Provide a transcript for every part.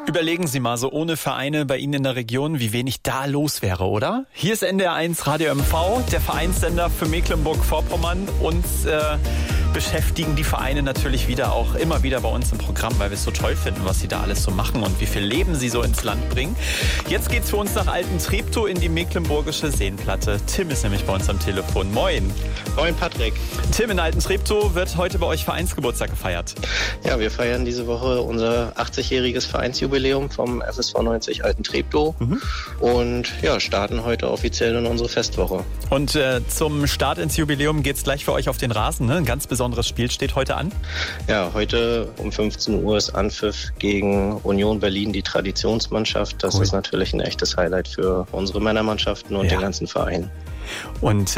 Überlegen Sie mal, so ohne Vereine bei Ihnen in der Region, wie wenig da los wäre, oder? Hier ist NDR1 Radio MV, der Vereinssender für Mecklenburg-Vorpommern. Uns beschäftigen die Vereine natürlich immer wieder bei uns im Programm, weil wir es so toll finden, was sie da alles so machen und wie viel Leben sie so ins Land bringen. Jetzt geht's für uns nach Alten Treptow in die mecklenburgische Seenplatte. Tim ist nämlich bei uns am Telefon. Moin. Moin, Patrick. Tim, in Alten Treptow wird heute bei euch Vereinsgeburtstag gefeiert. Ja, wir feiern diese Woche unser 80-jähriges Vereinsjubiläum vom FSV 90 Alten Treptow und ja, starten heute offiziell in unsere Festwoche. Und zum Start ins Jubiläum geht's gleich für euch auf den Rasen, ne? Ein ganz besonderes Spiel steht heute an. Ja, heute um 15 Uhr ist Anpfiff gegen Union Berlin, die Traditionsmannschaft. Das ist natürlich ein echtes Highlight für unsere Männermannschaften und den ganzen Verein. Und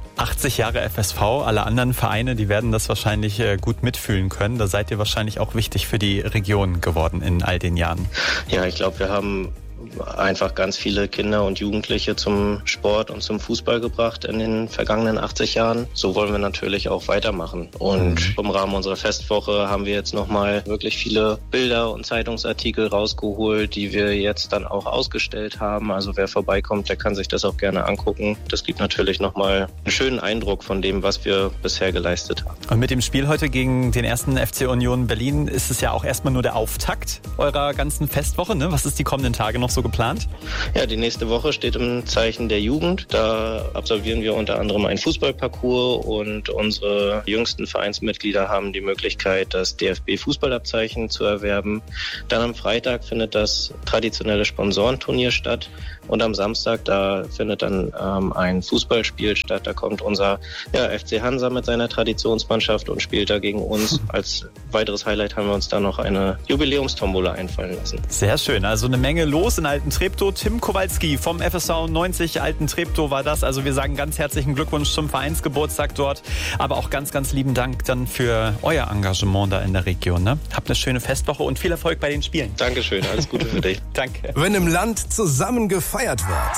80 Jahre FSV, alle anderen Vereine, die werden das wahrscheinlich gut mitfühlen können. Da seid ihr wahrscheinlich auch wichtig für die Region geworden in all den Jahren. Ja, ich glaube, wir haben einfach ganz viele Kinder und Jugendliche zum Sport und zum Fußball gebracht in den vergangenen 80 Jahren. So wollen wir natürlich auch weitermachen. Und im Rahmen unserer Festwoche haben wir jetzt nochmal wirklich viele Bilder und Zeitungsartikel rausgeholt, die wir jetzt dann auch ausgestellt haben. Also wer vorbeikommt, der kann sich das auch gerne angucken. Das gibt natürlich nochmal einen schönen Eindruck von dem, was wir bisher geleistet haben. Und mit dem Spiel heute gegen den ersten FC Union Berlin ist es ja auch erstmal nur der Auftakt eurer ganzen Festwoche, ne? Was ist die kommenden Tage noch so geplant? Ja, die nächste Woche steht im Zeichen der Jugend. Da absolvieren wir unter anderem einen Fußballparcours und unsere jüngsten Vereinsmitglieder haben die Möglichkeit, das DFB-Fußballabzeichen zu erwerben. Dann am Freitag findet das traditionelle Sponsorenturnier statt und am Samstag, da findet dann ein Fußballspiel statt. Da kommt unser FC Hansa mit seiner Traditionsmannschaft und spielt da gegen uns. Als weiteres Highlight haben wir uns da noch eine Jubiläumstombola einfallen lassen. Sehr schön, also eine Menge los in Alten Treptow. Tim Kowalski vom FSV 90 Alten Treptow war das. Also wir sagen ganz herzlichen Glückwunsch zum Vereinsgeburtstag dort, aber auch ganz, ganz lieben Dank dann für euer Engagement da in der Region. Ne? Habt eine schöne Festwoche und viel Erfolg bei den Spielen. Dankeschön, alles Gute für dich. Danke. Wenn im Land zusammen gefeiert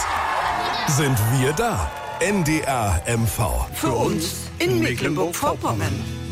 wird, sind wir da. NDR MV. Für uns in Mecklenburg-Vorpommern.